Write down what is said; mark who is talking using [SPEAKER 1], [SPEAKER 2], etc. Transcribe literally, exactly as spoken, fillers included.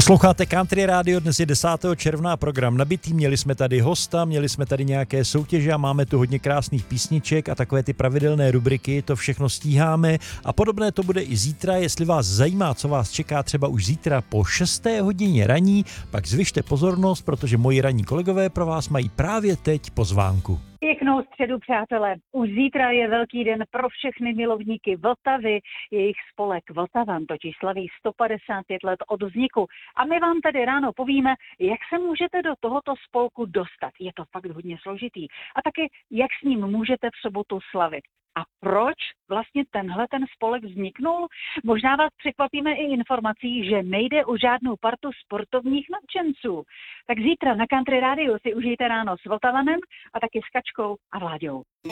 [SPEAKER 1] Posloucháte Country Radio, dnes je desátého června, program nabitý, měli jsme tady hosta, měli jsme tady nějaké soutěže a máme tu hodně krásných písniček a takové ty pravidelné rubriky, to všechno stíháme a podobné to bude i zítra. Jestli vás zajímá, co vás čeká třeba už zítra po šesté hodině raní, pak zvyšte pozornost, protože moji ranní kolegové pro vás mají právě teď pozvánku.
[SPEAKER 2] Pěknou středu, přátelé. Už zítra je velký den pro všechny milovníky Vltavy. Jejich spolek Vltavan totiž slaví sto padesát pět let od vzniku. A my vám tady ráno povíme, jak se můžete do tohoto spolku dostat. Je to fakt hodně složitý. A taky, jak s ním můžete v sobotu slavit. A proč vlastně tenhle ten spolek vzniknul? Možná vás překvapíme i informací, že nejde o žádnou partu sportovních nadšenců. Tak zítra na Country Radio si užijte ráno s Vltavanem a taky s Kačkou a Vláďou.